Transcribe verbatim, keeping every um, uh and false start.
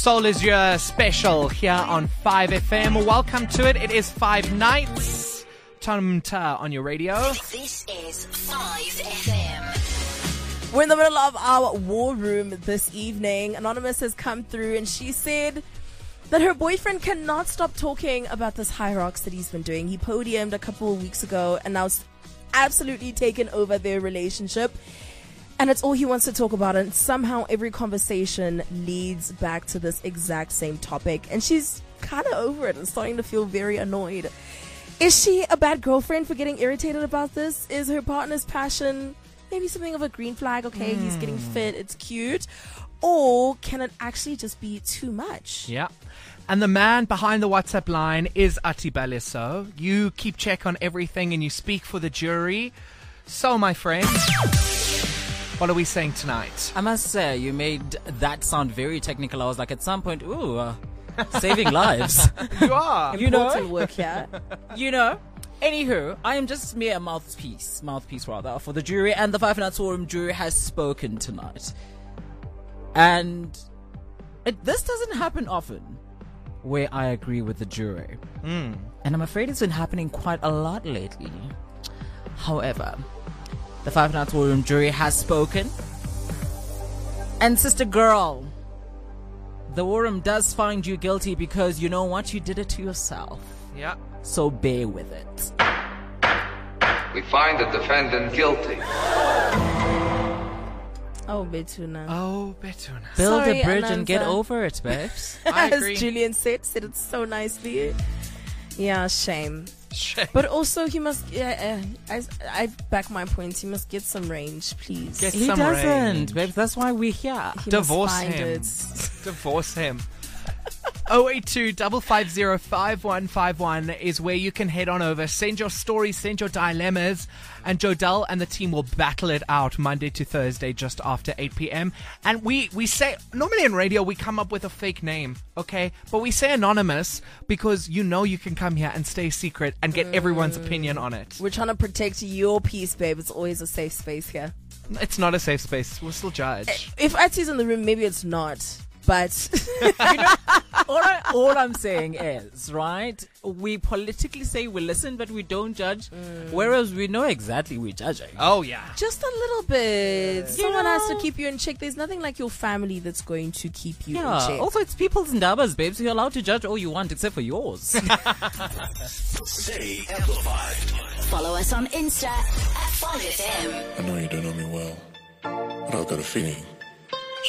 Soul Is Your special here on five F M. Welcome to it. It is Five Nights. Tamta on your radio. This is five F M. We're in the middle of our war room this evening. Anonymous has come through and she said that her boyfriend cannot stop talking about this High Rocks that he's been doing. He podiumed a couple of weeks ago and now it's absolutely taken over their relationship. And it's all he wants to talk about. And somehow every conversation leads back to this exact same topic. And she's kind of over it and starting to feel very annoyed. Is she a bad girlfriend for getting irritated about this? Is her partner's passion maybe something of a green flag? Okay, mm. he's getting fit. It's cute. Or can it actually just be too much? Yeah. And the man behind the WhatsApp line is Atibaleso. You keep check on everything and you speak for the jury. So, my friend, what are we saying tonight? I must say, you made that sound very technical. I was like, at some point, ooh, uh, saving lives. You are. You know, important work here. You know. Anywho, I am just mere mouthpiece, mouthpiece rather, for the jury, and the Five Nights Forum jury has spoken tonight. And it, this doesn't happen often, where I agree with the jury. Mm. And I'm afraid it's been happening quite a lot lately. However, the Five Nights Forum jury has spoken. And sister girl, the Forum does find you guilty because you know what? You did it to yourself. Yeah. So bear with it. We find the defendant guilty. Oh, Betuna. Oh, Betuna. Build Sorry, a bridge Ananza. and get over it, babes. I agree. As Julian said, said it so nicely. Yeah, shame. Shame. But also, he must. Yeah, uh, I, I back my point. He must get some range, please. Get He some doesn't, range. babes. That's why we're here. He Divorce must find him. it. Divorce him. oh eight two, five five zero, five one five one is where you can head on over. Send your stories, send your dilemmas, and Jodelle and the team will battle it out Monday to Thursday just after eight p.m. And we, we say, normally in radio we come up with a fake name, okay? But we say anonymous because you know you can come here and stay secret and get mm. everyone's opinion on it. We're trying to protect your peace, babe. It's always a safe space here. It's not a safe space. We'll still judge. If Ati's in the room, maybe it's not. But you know, all, I, all I'm saying is, right, we politically say we listen, but we don't judge, mm. whereas we know exactly we're judging. Oh, yeah. Just a little bit. You Someone know, has to keep you in check. There's nothing like your family that's going to keep you yeah. in check. Also, it's people's ndabas, babes. You're allowed to judge all you want except for yours. Stay amplified. Follow us on Insta at five F M. I know you don't know me well, but I've got a feeling